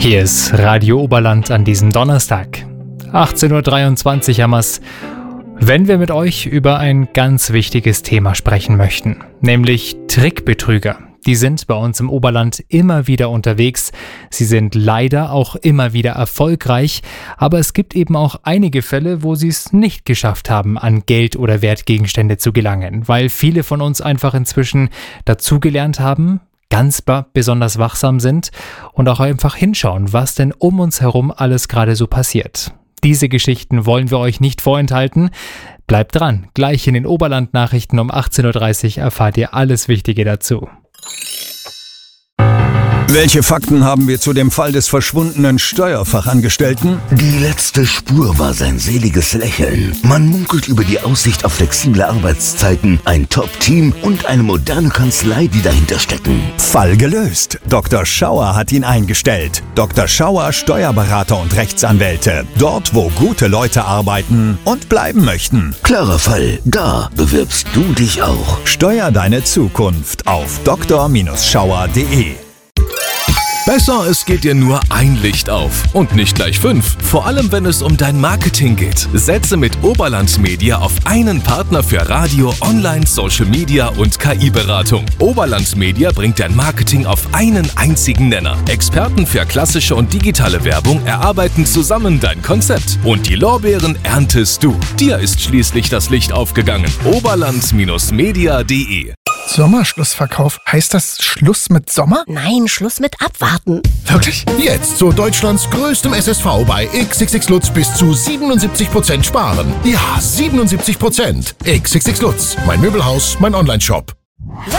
Hier ist Radio Oberland an diesem Donnerstag. 18.23 Uhr haben wir's, wenn wir mit euch über ein ganz wichtiges Thema sprechen möchten, nämlich Trickbetrüger. Die sind bei uns im Oberland immer wieder unterwegs. Sie sind leider auch immer wieder erfolgreich, aber es gibt eben auch einige Fälle, wo sie es nicht geschafft haben, an Geld oder Wertgegenstände zu gelangen, weil viele von uns einfach inzwischen dazugelernt haben, ganz besonders wachsam sind und auch einfach hinschauen, was denn um uns herum alles gerade so passiert. Diese Geschichten wollen wir euch nicht vorenthalten. Bleibt dran, gleich in den Oberland-Nachrichten um 18.30 Uhr erfahrt ihr alles Wichtige dazu. Welche Fakten haben wir zu dem Fall des verschwundenen Steuerfachangestellten? Die letzte Spur war sein seliges Lächeln. Man munkelt über die Aussicht auf flexible Arbeitszeiten, ein Top-Team und eine moderne Kanzlei, die dahinter stecken. Fall gelöst. Dr. Schauer hat ihn eingestellt. Dr. Schauer, Steuerberater und Rechtsanwälte. Dort, wo gute Leute arbeiten und bleiben möchten. Klarer Fall. Da bewirbst du dich auch. Steuer deine Zukunft auf dr-schauer.de. Besser, es geht dir nur ein Licht auf und nicht gleich 5. Vor allem, wenn es um dein Marketing geht. Setze mit Oberland Media auf einen Partner für Radio, Online, Social Media und KI-Beratung. Oberland Media bringt dein Marketing auf einen einzigen Nenner. Experten für klassische und digitale Werbung erarbeiten zusammen dein Konzept. Und die Lorbeeren erntest du. Dir ist schließlich das Licht aufgegangen. Oberland-media.de. Sommerschlussverkauf. Heißt das Schluss mit Sommer? Nein, Schluss mit Abwarten. Wirklich? Jetzt zu Deutschlands größtem SSV bei XXX Lutz bis zu 77% sparen. Ja, 77%. XXX Lutz, mein Möbelhaus, mein Onlineshop.